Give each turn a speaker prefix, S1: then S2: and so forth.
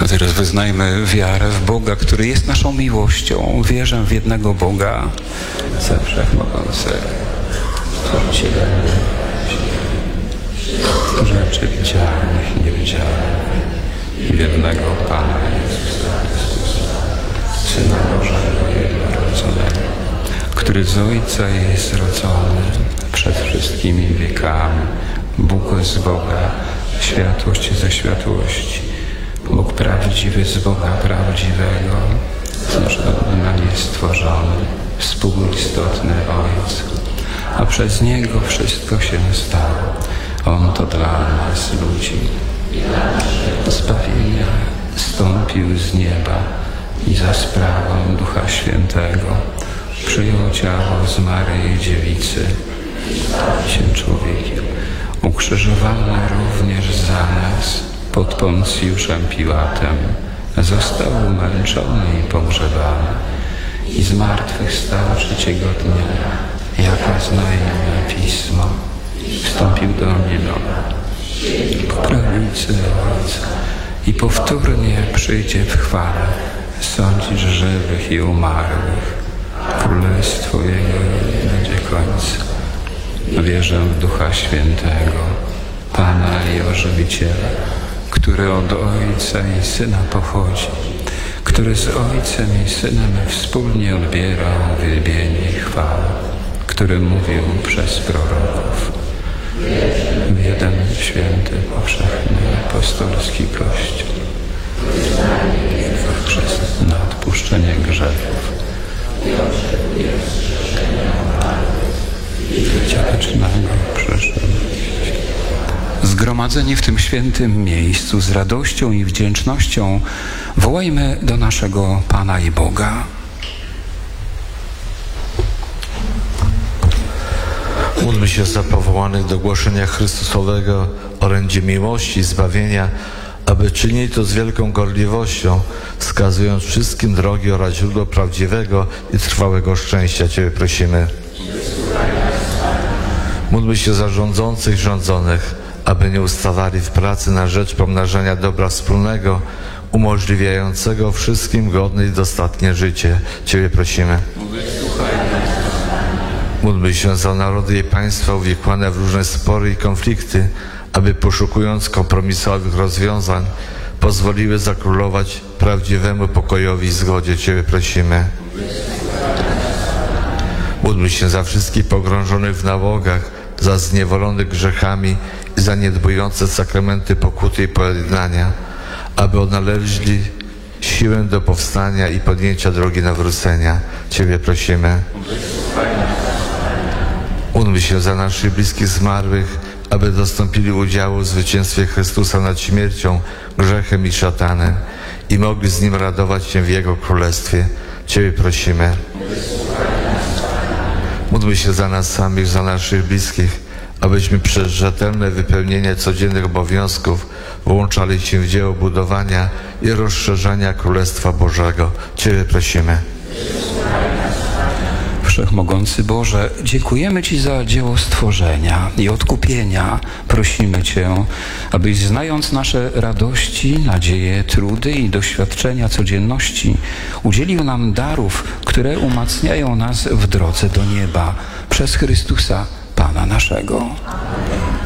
S1: A teraz wyznajmy wiarę w Boga, który jest naszą miłością. Wierzę w jednego Boga, Ojca Wszechmogącego, Stworzyciela rzeczy widzialnych i niewidzialnych, i jednego Pana Jezusa Chrystusa, Syna Bożego jednorodzonego, który z Ojca jest rodzony przed wszystkimi wiekami, Bóg z Boga, światłość ze światłości, Bóg prawdziwy z Boga prawdziwego, nam jest stworzony, współistotny Ojcu, a przez Niego wszystko się stało. On to dla nas, ludzi, zbawienia zstąpił z nieba i za sprawą Ducha Świętego przyjął ciało z Maryi Dziewicy, stał się człowiekiem, ukrzyżowany również za nas pod Poncjuszem Piłatem, został umęczony i pogrzebany i zmartwychwstał trzeciego dnia, jak oznajmia Pismo, wstąpił do nieba po prawicy Ojca i powtórnie przyjdzie w chwale sądzić żywych i umarłych. Królestwo Jego będzie końca. Wierzę w Ducha Świętego, Pana i Ożywiciela, który od Ojca i Syna pochodzi, który z Ojcem i Synem wspólnie odbierał wielbienie i chwałę, który mówił przez proroków w jeden święty, powszechny, apostolski Kościół przez na odpuszczenie grzechów i życia wiecznego przyszłości. Zgromadzeni w tym świętym miejscu z radością i wdzięcznością wołajmy do naszego Pana i Boga.
S2: Módlmy się za powołanych do głoszenia Chrystusowego orędzie miłości i zbawienia, aby czynili to z wielką gorliwością, wskazując wszystkim drogi oraz źródło prawdziwego i trwałego szczęścia. Ciebie prosimy. Módlmy się za rządzących i rządzonych, aby nie ustawali w pracy na rzecz pomnażania dobra wspólnego, umożliwiającego wszystkim godne i dostatnie życie. Ciebie prosimy. Módlmy się za narody i państwa uwikłane w różne spory i konflikty, aby poszukując kompromisowych rozwiązań, pozwoliły zakrólować prawdziwemu pokojowi i zgodzie. Ciebie prosimy. Módlmy się za wszystkich pogrążonych w nałogach, za zniewolonych grzechami i zaniedbujące sakramenty pokuty i pojednania, aby odnaleźli siłę do powstania i podjęcia drogi nawrócenia. Ciebie prosimy. Módlmy się za naszych bliskich zmarłych, aby dostąpili udziału w zwycięstwie Chrystusa nad śmiercią, grzechem i szatanem i mogli z Nim radować się w Jego Królestwie. Ciebie prosimy. Módlmy się za nas samych, za naszych bliskich, abyśmy przez rzetelne wypełnienie codziennych obowiązków włączali się w dzieło budowania i rozszerzania Królestwa Bożego. Ciebie prosimy.
S1: Wszechmogący Boże, dziękujemy Ci za dzieło stworzenia i odkupienia. Prosimy Cię, abyś znając nasze radości, nadzieje, trudy i doświadczenia codzienności, udzielił nam darów, które umacniają nas w drodze do nieba przez Chrystusa, Pana naszego.